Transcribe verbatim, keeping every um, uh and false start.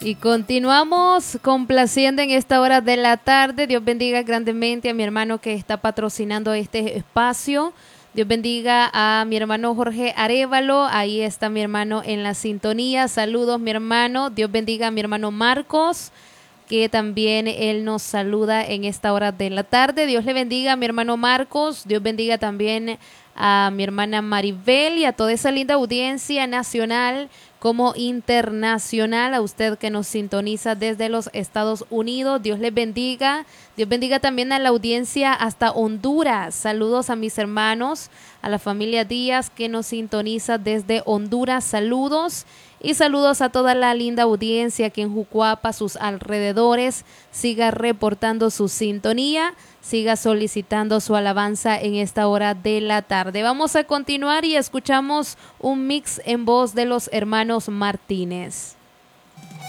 Y continuamos complaciendo en esta hora de la tarde. Dios bendiga grandemente a mi hermano que está patrocinando este espacio. Dios bendiga a mi hermano Jorge Arévalo. Ahí está mi hermano en la sintonía. Saludos, mi hermano. Dios bendiga a mi hermano Marcos, que también él nos saluda en esta hora de la tarde. Dios le bendiga a mi hermano Marcos. Dios bendiga también a mi hermana Maribel y a toda esa linda audiencia nacional como internacional, a usted que nos sintoniza desde los Estados Unidos. Dios les bendiga. Dios bendiga también a la audiencia hasta Honduras. Saludos a mis hermanos, a la familia Díaz que nos sintoniza desde Honduras. Saludos. Y saludos a toda la linda audiencia que en Jucuapa, sus alrededores, siga reportando su sintonía, siga solicitando su alabanza en esta hora de la tarde. Vamos a continuar y escuchamos un mix en voz de los hermanos Martínez.